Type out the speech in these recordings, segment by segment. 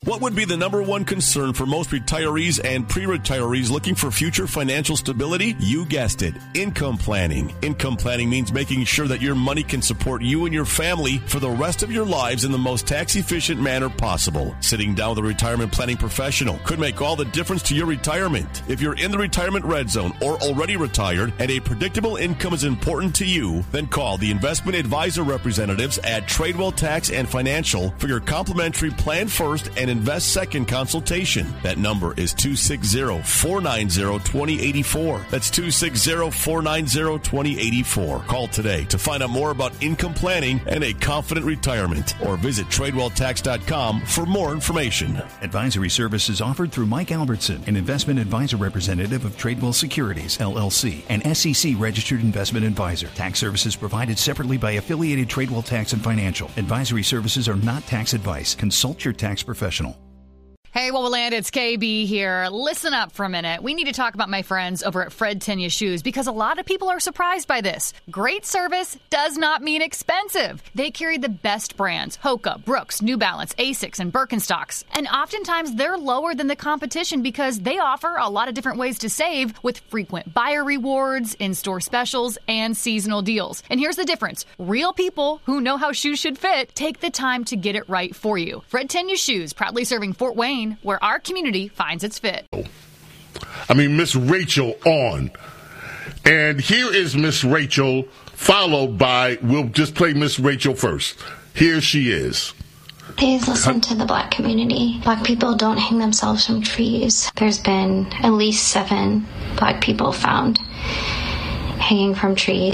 What would be the number one concern for most retirees and pre-retirees looking for future financial stability? You guessed it, income planning. Income planning means making sure that your money can support you and your family for the rest of your lives in the most tax-efficient manner possible. Sitting down with a retirement planning professional could make all the difference to your retirement. If you're in the retirement red zone or already retired and a predictable income is important to you, then call the investment advisor representatives at Tradewell Tax and Financial for your complimentary Plan First and Invest Second consultation. That number is 260-490-2084. That's 260-490-2084. Call today to find out more about income planning and a confident retirement, or visit TradewellTax.com for more information. Advisory services offered through Mike Albertson, an investment advisor representative of Tradewell Securities, LLC, an SEC-registered investment advisor. Tax services provided separately by affiliated Tradewell Tax and Financial. Advisory services are not tax advice. Consult your tax professional. Hey, Wowoland, it's KB here. Listen up for a minute. We need to talk about my friends over at Fred Tenya Shoes because a lot of people are surprised by this. Great service does not mean expensive. They carry the best brands: Hoka, Brooks, New Balance, Asics, and Birkenstocks. And oftentimes they're lower than the competition because they offer a lot of different ways to save with frequent buyer rewards, in-store specials, and seasonal deals. And here's the difference. Real people who know how shoes should fit take the time to get it right for you. Fred Tenya Shoes, proudly serving Fort Wayne, where our community finds its fit. I mean, Miss Rachel on. And here is Miss Rachel, followed by, we'll just play Miss Rachel first. Here she is. Please listen to the Black community. Black people don't hang themselves from trees. There's been at least 7 Black people found hanging from trees.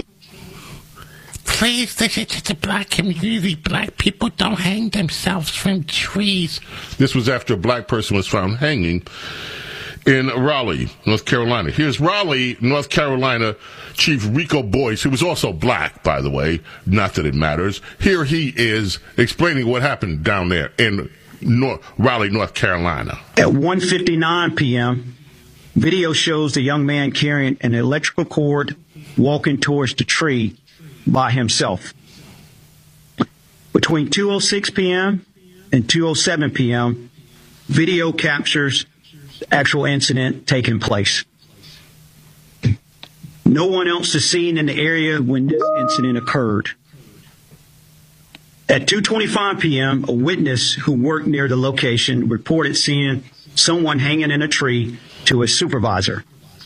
Please listen to the Black community. Black people don't hang themselves from trees. This was after a black person was found hanging in Raleigh, North Carolina. Here's Raleigh, North Carolina Chief Rico Boyce, who was also black, by the way. Not that it matters. Here he is explaining what happened down there in Raleigh, North Carolina. At 1:59 p.m., video shows the young man carrying an electrical cord walking towards the tree by himself. Between 2:06 p.m. and 2:07 p.m., video captures the actual incident taking place. No one else is seen in the area when this incident occurred. At 2:25 p.m., a witness who worked near the location reported seeing someone hanging in a tree to his supervisor.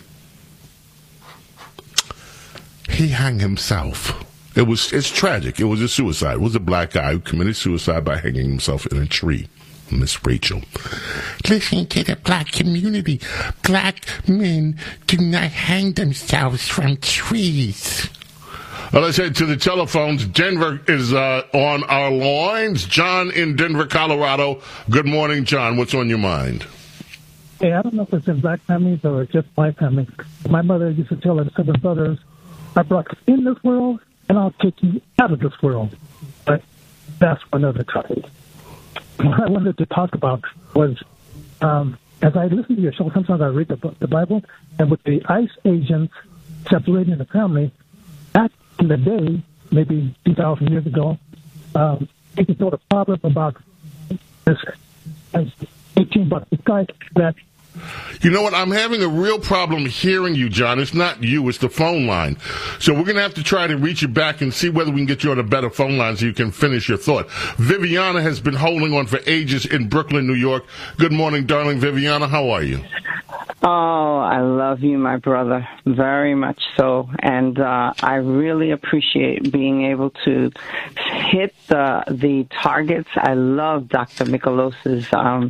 He hung himself. It's tragic. It was a suicide. It was a black guy who committed suicide by hanging himself in a tree. Miss Rachel. Listen to the Black community. Black men do not hang themselves from trees. Well, let's head to the telephones. Denver is on our lines. John in Denver, Colorado. Good morning, John. What's on your mind? Hey, I don't know if it's in black families or just white families. My mother used to tell her 7 brothers, I brought you in this world, and I'll take you out of this world. But that's another topic. What I wanted to talk about was, as I listen to your show, sometimes I read the Bible, and with the ICE agents separating the family, back in the day, maybe 2,000 years ago, they could throw the problem about this 18 bucks. This guy that... You know what? I'm having a real problem hearing you, John. It's not you. It's the phone line. So we're going to have to try to reach you back and see whether we can get you on a better phone line so you can finish your thought. Viviana has been holding on for ages in Brooklyn, New York. Good morning, darling Viviana. How are you? Oh, I love you, my brother, very much so. And I really appreciate being able to hit the targets. I love Dr. Michalos's.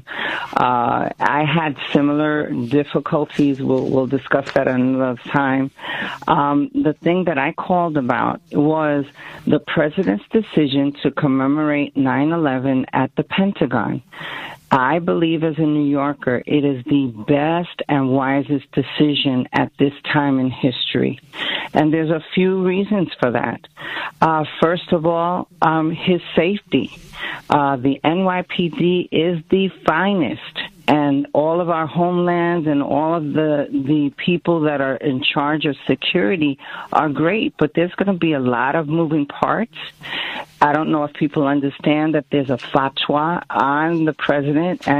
I had similar difficulties. We'll discuss that another time. The thing that I called about was the president's decision to commemorate 9/11 at the Pentagon. I believe as a New Yorker, it is the best and wisest decision at this time in history. And there's a few reasons for that. First of all, his safety. The NYPD is the finest, and all of our homelands and all of the people that are in charge of security are great, but there's going to be a lot of moving parts. I don't know if people understand that there's a fatwa on the president and